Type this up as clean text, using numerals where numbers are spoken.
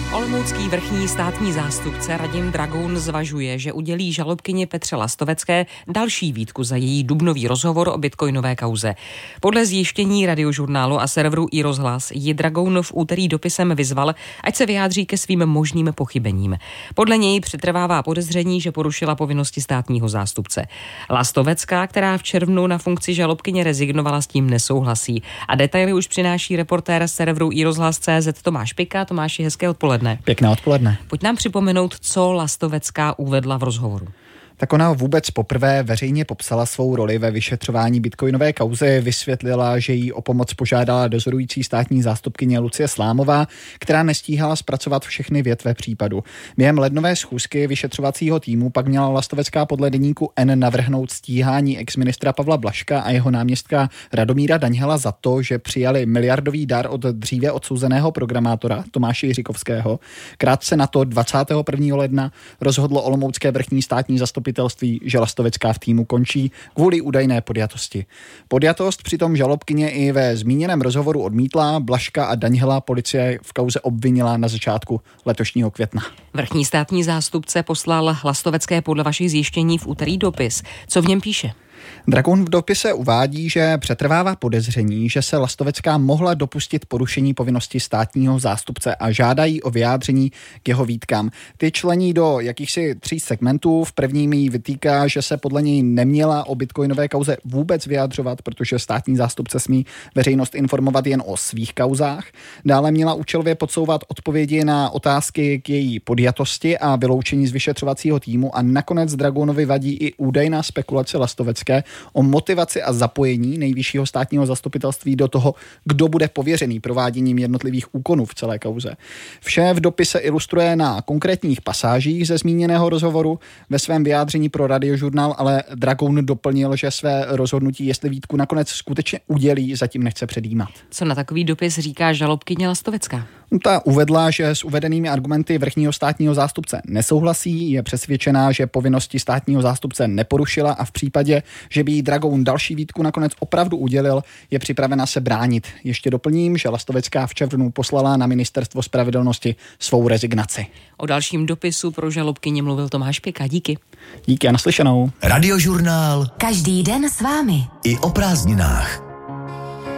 Olomoucký vrchní státní zástupce Radim Dragoun zvažuje, že udělí žalobkyni Petře Lastovecké další výtku za její dubnový rozhovor o bitcoinové kauze. Podle zjištění Radiožurnálu a serveru iRozhlas ji Dragoun v úterý dopisem vyzval, ať se vyjádří ke svým možným pochybením. Podle něj přetrvává podezření, že porušila povinnosti státního zástupce. Lastovecká, která v červnu na funkci žalobkyně rezignovala, s tím nesouhlasí. A detaily už přináší reportér serveru iRozhlas.cz Tomáš Pika. Tomáši, hezké odpoledne. Pěkné odpoledne. Pojď nám připomenout, co Lastovecká uvedla v rozhovoru. Tak ona vůbec poprvé veřejně popsala svou roli ve vyšetřování bitcoinové kauzy, vysvětlila, že jí o pomoc požádala dozorující státní zástupkyně Lucie Slámová, která nestíhala zpracovat všechny větve případu. Během lednové schůzky vyšetřovacího týmu pak měla Lastovecká podle deníku N navrhnout stíhání exministra Pavla Blažka a jeho náměstka Radomíra Daňhela za to, že přijali miliardový dar od dříve odsouzeného programátora Tomáše Jiříkovského. Krátce na to 21. ledna rozhodlo olomoucké vrchní státní zastupitelství, že Lastovecká v týmu končí kvůli údajné podjatosti. Podjatost přitom žalobkyně i ve zmíněném rozhovoru odmítla, Blažka a Daňhela policie v kauze obvinila na začátku letošního května. Vrchní státní zástupce poslal Lastovecké podle vašich zjištění v úterý dopis. Co v něm píše? Dragoun v dopise uvádí, že přetrvává podezření, že se Lastovecká mohla dopustit porušení povinnosti státního zástupce a žádají o vyjádření k jeho výtkám. Ty člení do jakýchsi 3 segmentů. V prvním jí vytýká, že se podle něj neměla o bitcoinové kauze vůbec vyjádřovat, protože státní zástupce smí veřejnost informovat jen o svých kauzách. Dále měla účelově podsouvat odpovědi na otázky k její podjatosti a vyloučení z vyšetřovacího týmu a nakonec Dragounovi vadí i údajná spekulace Lastovecké o motivaci a zapojení nejvyššího státního zastupitelství do toho, kdo bude pověřený prováděním jednotlivých úkonů v celé kauze. Vše v dopise ilustruje na konkrétních pasážích ze zmíněného rozhovoru. Ve svém vyjádření pro Radiožurnál ale Dragoun doplnil, že své rozhodnutí, jestli výtku nakonec skutečně udělí, zatím nechce předjímat. Co na takový dopis říká žalobkyně Lastovecká? Ta uvedla, že s uvedenými argumenty vrchního státního zástupce nesouhlasí, je přesvědčená, že povinnosti státního zástupce neporušila a v případě, že by jí Dragoun další výtku nakonec opravdu udělil, je připravena se bránit. Ještě doplním, že Lastovecká v červnu poslala na ministerstvo spravedlnosti svou rezignaci. O dalším dopisu pro žalobkyni mluvil Tomáš Pika. Díky. Díky a naslyšenou. Radiožurnál. Každý den s vámi. I o prázdninách.